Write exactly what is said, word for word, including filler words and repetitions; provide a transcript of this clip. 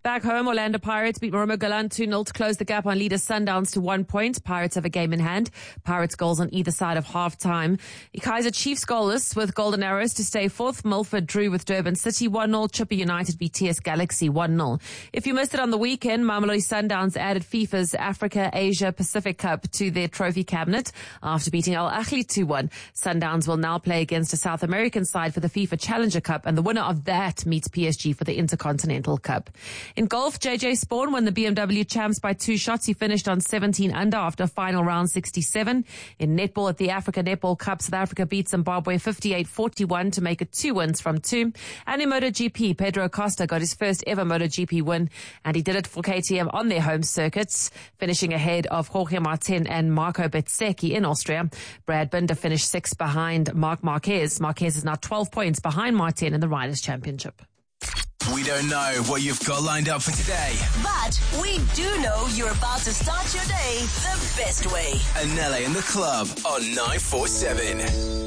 Back home, Orlando Pirates beat Maroma Galan two nil to close the gap on leader Sundowns to one point. Pirates have a game in hand. Pirates goals on either side of half-time. Kaizer Chiefs goalless with Golden Arrows to stay fourth. Milford drew with Durban City one nil. Chipper United beat T S Galaxy one nil. If you missed it on the weekend, Mamelodi Sundowns added FIFA's Africa, Asia, Pacific Cup to their trophy cabinet after beating Al Ahly two one. Sundowns will now play against a South American side for the FIFA Challenger Cup, and the winner of that meets P S G for the Intercontinental Cup. In golf, J J Spawn won the B M W Champs by two shots. He finished on seventeen under after final round sixty-seven. In netball at the Africa Netball Cup, South Africa beat Zimbabwe fifty-eight forty-one to make it two wins from two. And in MotoGP, Pedro Acosta got his first ever MotoGP win, and he did it for K T M on their home circuits, finishing ahead of Jorge Martin and Marco Bezzecchi in Austria. Brad Binder finished sixth behind Marc Marquez. Marquez is now twelve points behind Martin in the Riders' Championship. We don't know what you've got lined up for today, but we do know you're about to start your day the best way. Anele in the Club on nine four seven.